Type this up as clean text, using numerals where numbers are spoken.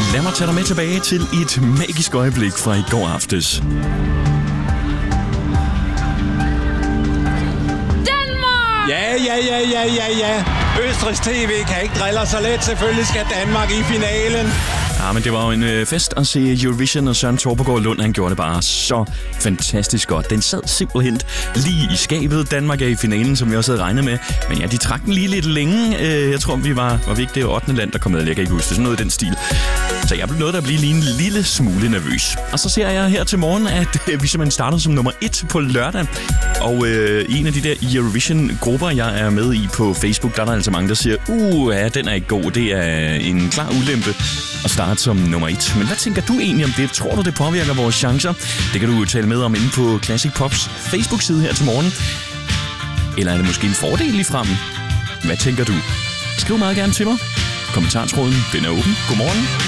Lad mig tage dig med tilbage til et magisk øjeblik fra i går aftes. Danmark! Ja. Østrigs TV kan ikke drille så let. Selvfølgelig skal Danmark i finalen. Ja, men det var jo en fest at se Eurovision, og Søren Torpegaard Lund, han gjorde det bare så fantastisk godt. Den sad simpelthen lige i skabet. Danmark er i finalen, som vi også havde regnet med. Men ja, de trak den lige lidt længe. Jeg tror, vi var vi ikke det 8. land, der kom med. Jeg kan ikke huske det. Sådan noget i den stil. Så jeg blev nødt til at blive lige en lille smule nervøs. Og så ser jeg her til morgen, at vi simpelthen startede som nummer 1 på lørdag. Og i en af de der Eurovision-grupper, jeg er med i på Facebook, der er altså mange, der siger, ja, den er ikke god. Det er en klar ulempe at starte som nummer 1. Men hvad tænker du egentlig om det? Tror du, det påvirker vores chancer? Det kan du tale med om inde på Classic Pops Facebook-side her til morgen. Eller er det måske en fordel i fremme? Hvad tænker du? Skriv meget gerne til mig. Kommentartråden, den er åben. Godmorgen.